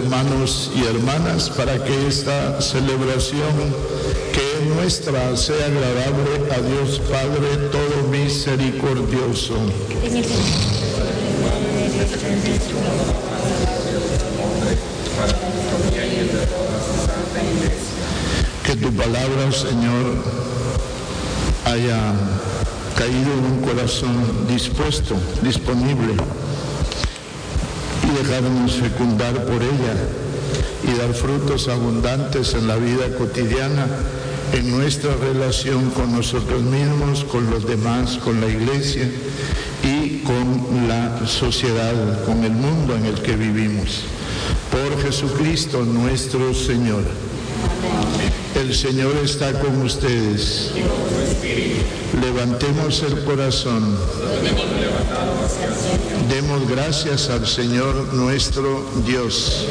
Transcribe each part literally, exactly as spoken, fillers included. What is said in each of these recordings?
hermanos y hermanas, para que esta celebración que es nuestra sea agradable a Dios Padre todo misericordioso. Que tu palabra, Señor, haya caído en un corazón dispuesto, disponible, y dejarnos fecundar por ella y dar frutos abundantes en la vida cotidiana, en nuestra relación con nosotros mismos, con los demás, con la Iglesia y con la sociedad, con el mundo en el que vivimos. Por Jesucristo nuestro Señor. El Señor está con ustedes. Levantemos el corazón. Demos gracias al Señor nuestro Dios.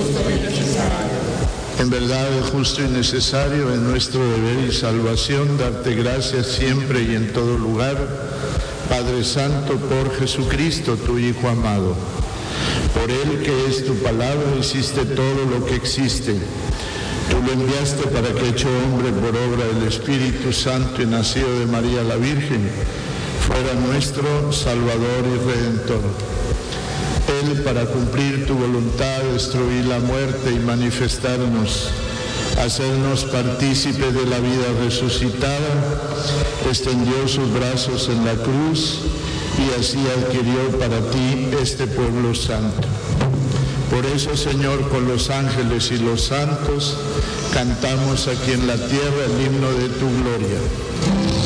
En verdad es justo y necesario, en nuestro deber y salvación, darte gracias siempre y en todo lugar, Padre Santo, por Jesucristo, tu Hijo amado. Por Él, que es tu palabra, hiciste todo lo que existe. Tú lo enviaste para que, hecho hombre por obra del Espíritu Santo y nacido de María la Virgen, fuera nuestro Salvador y Redentor. Él, para cumplir tu voluntad, destruir la muerte y manifestarnos, hacernos partícipes de la vida resucitada, extendió sus brazos en la cruz y así adquirió para ti este pueblo santo. Por eso, Señor, con los ángeles y los santos, cantamos aquí en la tierra el himno de tu gloria.